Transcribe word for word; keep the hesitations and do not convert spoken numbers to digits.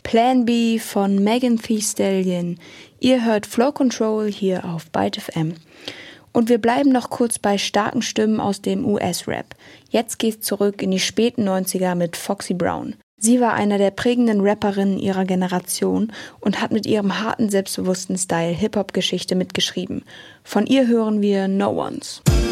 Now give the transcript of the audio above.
Plan B von Megan Thee Stallion. Ihr hört Flow Control hier auf Byte F M. Und wir bleiben noch kurz bei starken Stimmen aus dem U S-Rap. Jetzt geht's zurück in die späten neunziger mit Foxy Brown. Sie war einer der prägenden Rapperinnen ihrer Generation und hat mit ihrem harten, selbstbewussten Style Hip-Hop-Geschichte mitgeschrieben. Von ihr hören wir No Ones.